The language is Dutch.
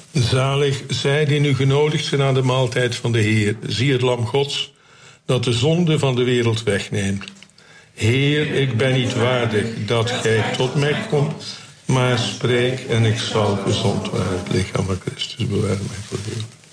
Zalig zij die nu genodigd zijn aan de maaltijd van de Heer. Zie het lam Gods dat de zonde van de wereld wegneemt. Heer, ik ben niet waardig dat gij tot mij komt, maar spreek en ik zal gezond worden. Het lichaam van Christus bewaar mij voor u.